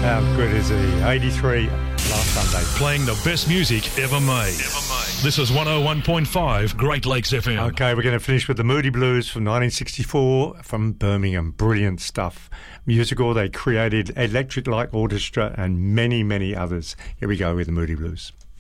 How good is he? 83 last Sunday. Playing the best music ever made. This is 101.5 Great Lakes FM. Okay, we're going to finish with the Moody Blues from 1964 from Birmingham. Brilliant stuff. Musical, they created Electric Light Orchestra and many, many others. Here we go with the Moody Blues.